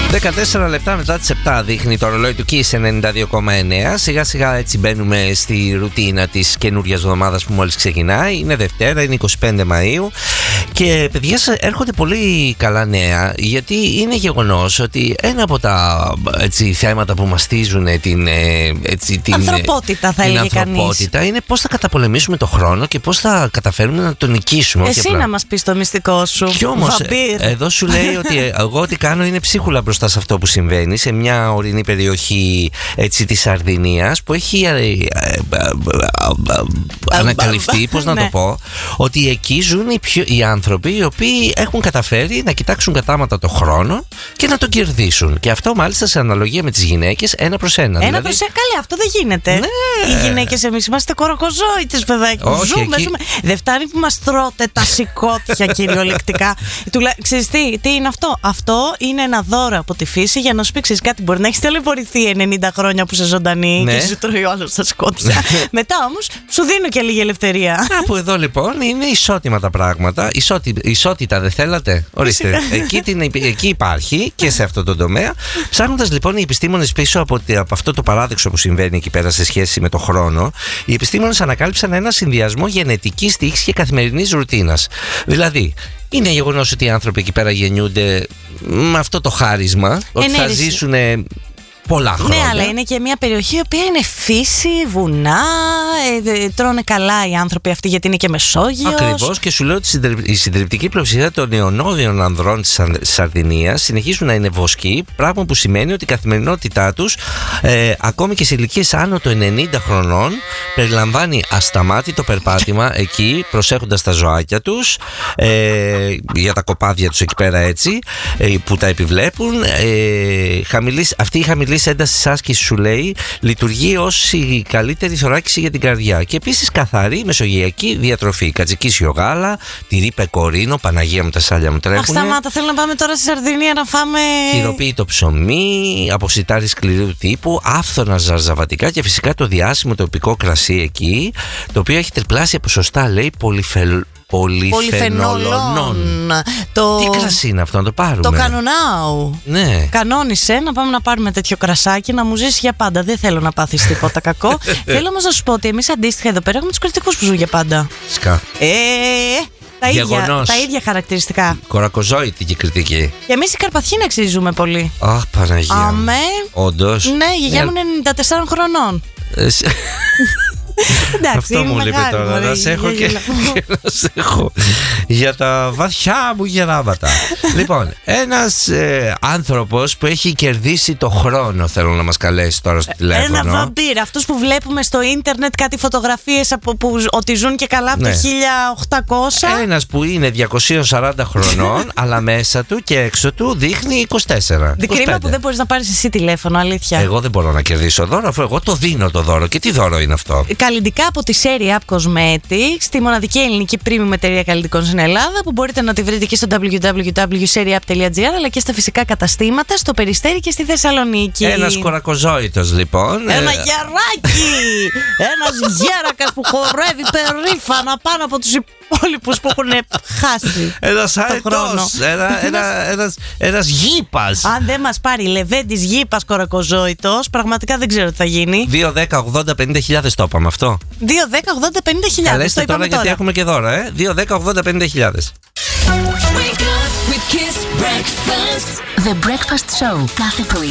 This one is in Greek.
14 λεπτά μετά τις 7 δείχνει το ρολόι του Kiss 92,9. Σιγά σιγά έτσι μπαίνουμε στη ρουτίνα της καινούριας εβδομάδας που μόλις ξεκινάει. Είναι Δευτέρα, είναι 25 Μαΐου. Και παιδιά, έρχονται πολύ καλά νέα, γιατί είναι γεγονός ότι ένα από τα θέματα που μαστίζουν την ανθρωπότητα, θα έλεγε κανείς, είναι πώς θα καταπολεμήσουμε το χρόνο και πώς θα καταφέρουμε να τον νικήσουμε. Εσύ να μας πεις το μυστικό σου. Κι όμως εδώ σου λέει ότι εγώ ό,τι κάνω είναι ψίχουλα μπροστά σε αυτό που συμβαίνει σε μια ορεινή περιοχή της Σαρδινίας, που έχει ανακαλυφθεί, πώς να το πω, ότι εκεί ζουν οι άνθρωποι οι οποίοι έχουν καταφέρει να κοιτάξουν κατάματα το χρόνο και να τον κερδίσουν. Και αυτό μάλιστα σε αναλογία με τις γυναίκες 1 προς 1. Ένα προς 1, καλέ, αυτό δεν γίνεται. Ναι. Οι γυναίκες εμείς είμαστε κοροκοζόητες, παιδάκι. Ζούμε. Δεν φτάνει που μας τρώτε τα σηκώτια κυριολεκτικά. Ξέρεις τι είναι αυτό? Αυτό είναι ένα δώρο από τη φύση για να σου πει, ξέρεις κάτι, μπορεί να έχεις ταλαιπωρηθεί 90 χρόνια που είσαι ζωντανή, ναι, και σου τρώει ο άλλος τα σκότια. Μετά όμως σου δίνω και λίγη ελευθερία. Κάπου εδώ λοιπόν είναι ισότιμα τα πράγματα. Ισότητα δεν θέλατε? Ορίστε, εκεί υπάρχει και σε αυτό το τομέα. Ψάχνοντας λοιπόν οι επιστήμονες πίσω από αυτό το παράδοξο που συμβαίνει εκεί πέρα σε σχέση με το χρόνο, οι επιστήμονες ανακάλυψαν ένα συνδυασμό γενετικής τύχης και καθημερινής ρουτίνας. Δηλαδή, είναι γεγονός ότι οι άνθρωποι εκεί πέρα γεννιούνται με αυτό το χάρισμα, ότι θα ζήσουν πολλά χρόνια. Ναι, αλλά είναι και μια περιοχή η οποία είναι φύση, βουνά, τρώνε καλά οι άνθρωποι αυτοί γιατί είναι και Μεσόγειος. Ακριβώς, και σου λέω ότι η συντριπτική πλειοψηφία των νεονόδιων ανδρών της Σαρδινίας συνεχίζουν να είναι βοσκοί, πράγμα που σημαίνει ότι η καθημερινότητά τους, ακόμη και σε ηλικίες άνω των 90 χρονών, περιλαμβάνει ασταμάτητο περπάτημα εκεί, προσέχοντας τα ζωάκια τους, για τα κοπάδια τους εκεί πέρα έτσι, που τα επιβλέπουν. Αυτή η χαμηλή ένταση άσκηση, σου λέει, λειτουργεί ως η καλύτερη θωράκιση για την καρδιά. Και επίσης καθαρή μεσογειακή διατροφή. Κατζικίσιο γάλα, τυρί πεκορίνο, Παναγία μου, τα σάλια μου τρέχουνε. Αχ, σταμάτα, θέλω να πάμε τώρα στη Σαρδινία να φάμε. Τυροποίητο ψωμί, αποψητάρι σκληρού τύπου, άφθονα ζαρζαβατικά και φυσικά το διάσημο τοπικό κρασί εκεί, το οποίο έχει τριπλάσια ποσοστά, λέει, πολυφενολών. Τι κρασί είναι αυτό, να το πάρουμε? Το Κανονάου. Ναι. Κανόνισε να πάμε να πάρουμε τέτοιο κρασάκι, να μου ζήσει για πάντα. Δεν θέλω να πάθεις τίποτα κακό. Θέλω όμως να σου πω ότι εμείς αντίστοιχα εδώ πέρα έχουμε τους κριτικούς που ζουν για πάντα. Σκα. Τα ίδια χαρακτηριστικά. Κορακοζόητη και κριτική. Και εμείς οι Καρπαθιοί αξίζουμε πολύ. Αχ, Παναγία. Αμέ. Όντως. Ναι, η γιαγιά μου είναι 94 χρονών. Εντάξει, αυτό μου λείπει τώρα. Να σε έχω και να σε έχω για τα βαθιά μου γεράματα. Λοιπόν, ένας άνθρωπος που έχει κερδίσει το χρόνο, θέλω να μας καλέσει τώρα στο τηλέφωνο. Ένα βαμπύρ, αυτούς που βλέπουμε στο ίντερνετ κάτι φωτογραφίες από ότι ζουν και καλά από το 1800. Ένας που είναι 240 χρονών, αλλά μέσα του και έξω του δείχνει 24. Κρίμα που δεν μπορείς να πάρεις εσύ τηλέφωνο, αλήθεια. Εγώ δεν μπορώ να κερδίσω δώρο, αφού εγώ το δίνω το δώρο. Και τι δώρο είναι αυτό? Καλλιτικά από τη Serie Up Cosmetics, τη μοναδική ελληνική premium εταιρεία καλλιτικών στην Ελλάδα, που μπορείτε να τη βρείτε και στο www.serieup.gr, αλλά και στα φυσικά καταστήματα στο Περιστέρι και στη Θεσσαλονίκη. Ένας κορακοζόητος λοιπόν. Ένα γεράκι! Ένας γέρακας που χορεύει περήφανα πάνω από τους υπόλοιπους που έχουν χάσει. Ένας αετός, ένας γήπας. Αν δεν μας πάρει Λεβέντης γήπας κορακοζόητος, πραγματικά δεν ξέρω τι θα γίνει. 2, 10, 80, 50.000 το είπαμε αυτό. 2, 10, 80, 50.000. Καλέστε τώρα γιατί έχουμε και δώρα, 2, 10, 80, 50.000. The Breakfast Show κάθε πρωί